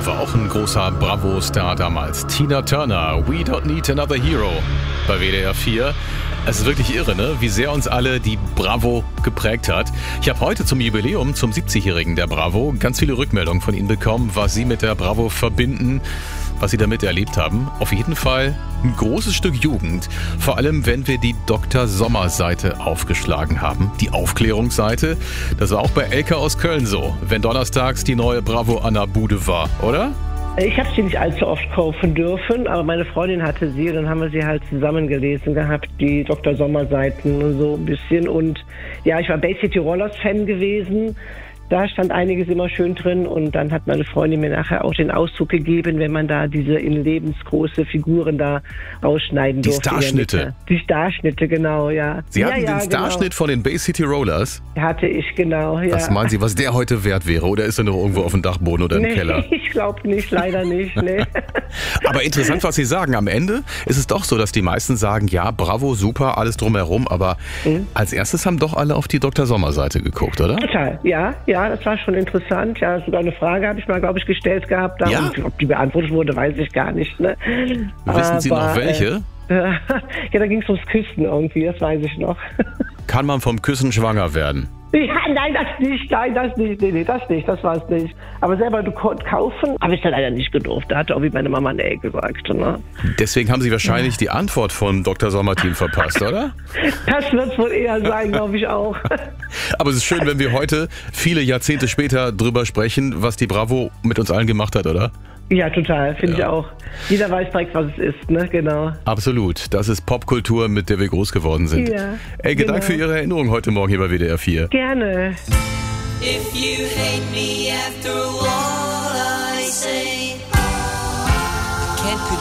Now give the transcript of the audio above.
war auch ein großer Bravo-Star damals. Tina Turner, We Don't Need Another Hero bei WDR 4. Es ist wirklich irre, ne? Wie sehr uns alle die Bravo geprägt hat. Ich habe heute zum Jubiläum, zum 70-Jährigen der Bravo, ganz viele Rückmeldungen von Ihnen bekommen, was Sie mit der Bravo verbinden, was Sie damit erlebt haben. Auf jeden Fall ein großes Stück Jugend. Vor allem, wenn wir die Dr. Sommer-Seite aufgeschlagen haben. Die Aufklärungsseite. Das war auch bei Elke aus Köln so, wenn donnerstags die neue Bravo an der Bude war, oder? Ich habe sie nicht allzu oft kaufen dürfen, aber meine Freundin hatte sie und dann haben wir sie halt zusammen gelesen gehabt, die Dr. Sommer-Seiten und so ein bisschen. Und ja, ich war Bay City Rollers Fan gewesen. Da stand einiges immer schön drin und dann hat meine Freundin mir nachher auch den Auszug gegeben, wenn man da diese in lebensgroße Figuren da rausschneiden durfte. Die Starschnitte. Die Starschnitte, genau, ja. Sie hatten den Starschnitt von den Bay City Rollers? Hatte ich, genau, ja. Was meinen Sie, was der heute wert wäre? Oder ist er noch irgendwo auf dem Dachboden oder im Keller? Ich glaube nicht, leider nicht, nee. Aber interessant, was Sie sagen. Am Ende ist es doch so, dass die meisten sagen, ja, Bravo, super, alles drumherum. Aber als erstes haben doch alle auf die Dr. Sommer-Seite geguckt, oder? Total, ja, das war schon interessant. Ja, sogar eine Frage habe ich mal, glaube ich, gestellt gehabt. Da. Ja? Und ob die beantwortet wurde, weiß ich gar nicht. Ne? Wissen Sie noch welche? Ja, da ging es ums Küssen irgendwie, das weiß ich noch. Kann man vom Küssen schwanger werden? Ja, nein, das nicht. Nee, das nicht, das war es nicht. Aber selber kaufen habe ich dann leider nicht gedurft. Da hatte auch wie meine Mama nee gesagt. Ne? Deswegen haben Sie wahrscheinlich die Antwort von Dr. Sommerteam verpasst, oder? Das wird es wohl eher sein, glaube ich auch. Aber es ist schön, wenn wir heute, viele Jahrzehnte später, drüber sprechen, was die Bravo mit uns allen gemacht hat, oder? Ja, total, finde ich auch. Jeder weiß direkt, was es ist, ne? Genau. Absolut. Das ist Popkultur, mit der wir groß geworden sind. Ja, Elke, Dank für Ihre Erinnerung heute Morgen hier bei WDR 4. Gerne. If you hate me after all I say, can't